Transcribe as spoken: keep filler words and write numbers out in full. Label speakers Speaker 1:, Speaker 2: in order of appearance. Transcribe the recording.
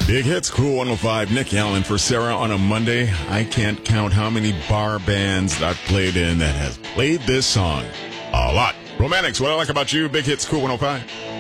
Speaker 1: Big Hits, Cool one oh five. Nick Allen for Sarah on a Monday. I can't count how many bar bands I've played in that has played this song. A lot. Romantics, what I like about you, Big Hits, Cool one oh five.